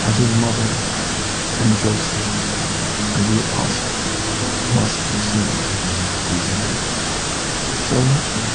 as his mother and Joseph and the apostles must receive these things. So